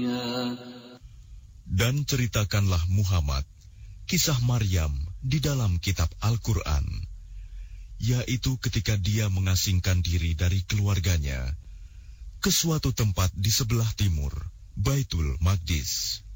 Dan ceritakanlah Muhammad kisah Maryam di dalam kitab Al-Quran, yaitu ketika dia mengasingkan diri dari keluarganya ke suatu tempat di sebelah timur Baitul Maqdis.